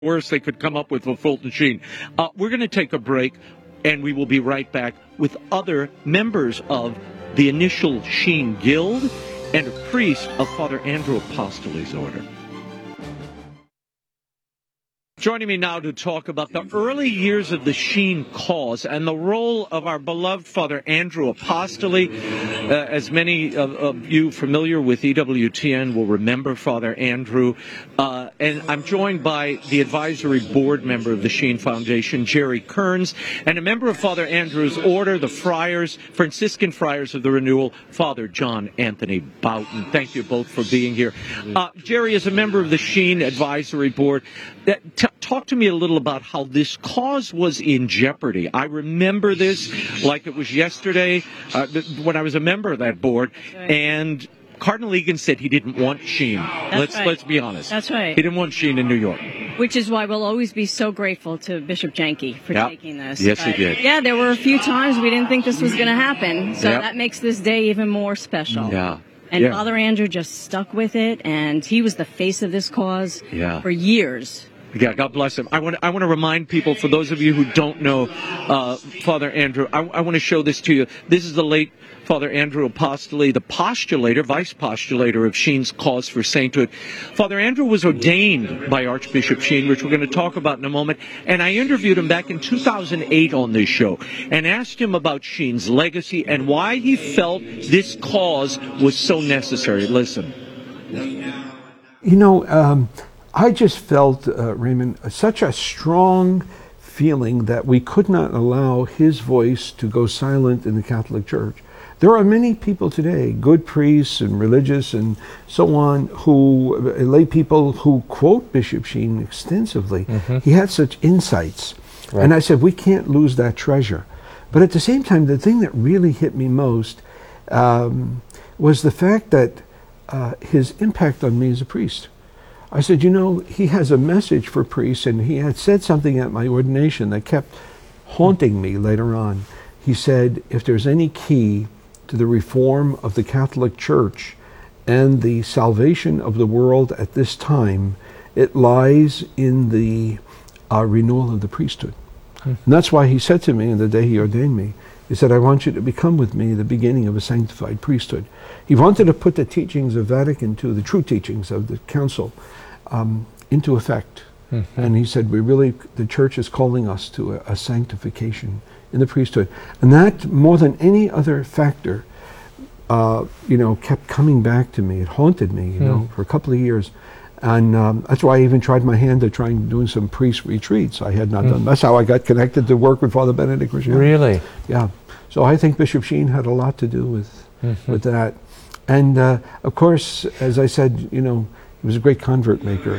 worst they could come up with for Fulton Sheen. We're going to take a break, and we will be right back with other members of the initial Sheen Guild and a priest of Father Andrew Apostoli's order. Joining me now to talk about the early years of the Sheen cause and the role of our beloved Father Andrew Apostoli. As many of you familiar with EWTN will remember Father Andrew. And I'm joined by the advisory board member of the Sheen Foundation, Jerry Kearns, and a member of Father Andrew's order, the Friars, Franciscan Friars of the Renewal, Father John Anthony Boughton. Thank you both for being here. Jerry, as a member of the Sheen advisory board, talk to me a little about how this cause was in jeopardy. I remember this like it was yesterday when I was a member of that board, and Cardinal Egan said he didn't want Sheen. Let's be honest. That's right. He didn't want Sheen in New York. Which is why we'll always be so grateful to Bishop Janke for taking this. Yes, he did. Yeah, there were a few times we didn't think this was going to happen, so that makes this day even more special. Yeah. And Father Andrew just stuck with it, and he was the face of this cause for years. Yeah, God bless him. I want to remind people, for those of you who don't know Father Andrew, I want to show this to you. This is the late Father Andrew Apostoli, the postulator, vice postulator of Sheen's cause for sainthood. Father Andrew was ordained by Archbishop Sheen, which we're going to talk about in a moment, and I interviewed him back in 2008 on this show and asked him about Sheen's legacy and why he felt this cause was so necessary. Listen. You know, I just felt, Raymond, such a strong feeling that we could not allow his voice to go silent in the Catholic Church. There are many people today, good priests and religious and so on, lay people who quote Bishop Sheen extensively. Mm-hmm. He had such insights. Right. And I said, we can't lose that treasure. But at the same time, the thing that really hit me most was the fact that his impact on me as a priest. I said, you know, he has a message for priests, and he had said something at my ordination that kept haunting me later on. He said, if there's any key to the reform of the Catholic Church and the salvation of the world at this time, it lies in the renewal of the priesthood. And that's why he said to me on the day he ordained me, he said, I want you to become with me the beginning of a sanctified priesthood. He wanted to put the teachings of Vatican II, the true teachings of the Council, into effect. Mm-hmm. And he said, the Church is calling us to a sanctification in the priesthood. And that, more than any other factor, kept coming back to me. It haunted me, for a couple of years. And that's why I even tried my hand at doing some priest retreats. I had not done. That's how I got connected to work with Father Benedict Ricciani. Really? Yeah. So I think Bishop Sheen had a lot to do with that. And of course, as I said, he was a great convert maker.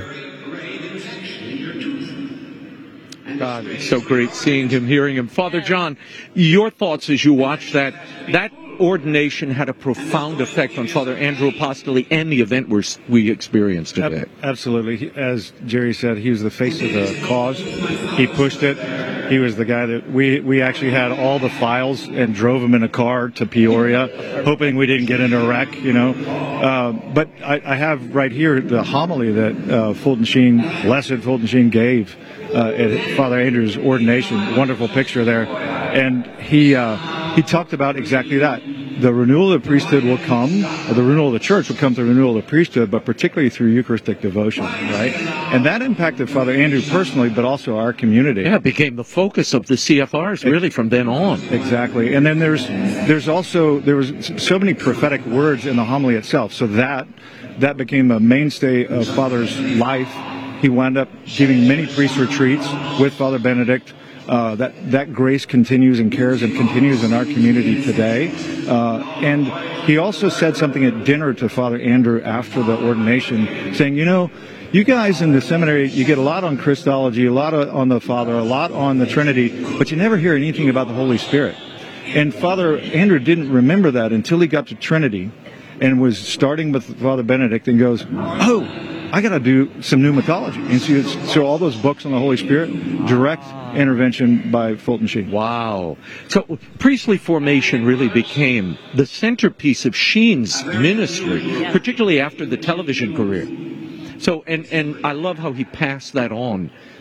God, it's so great seeing him, hearing him. Father John, your thoughts as you watched that ordination had a profound effect on Father Andrew Apostoli and the event we experienced today. Absolutely. As Jerry said, he was the face of the cause. He pushed it. He was the guy that we actually had all the files and drove him in a car to Peoria, hoping we didn't get in a wreck, But I have right here the homily that Blessed Fulton Sheen gave at Father Andrew's ordination. Wonderful picture there. And he talked about exactly that. The renewal of the priesthood will come, or the renewal of the church will come through the renewal of the priesthood, but particularly through Eucharistic devotion, right? And that impacted Father Andrew personally, but also our community. Yeah, it became the focus of the CFRs really from then on. Exactly. And then there was so many prophetic words in the homily itself, so that became a mainstay of Father's life. He wound up giving many priest retreats with Father Benedict. That grace continues and cares and continues in our community today. And he also said something at dinner to Father Andrew after the ordination, saying, you guys in the seminary, you get a lot on Christology, a lot on the Father, a lot on the Trinity, but you never hear anything about the Holy Spirit. And Father Andrew didn't remember that until he got to Trinity and was starting with Father Benedict and goes, I got to do some pneumatology. And so all those books on the Holy Spirit, direct intervention by Fulton Sheen. Wow. So priestly formation really became the centerpiece of Sheen's ministry, particularly after the television career. So, and I love how he passed that on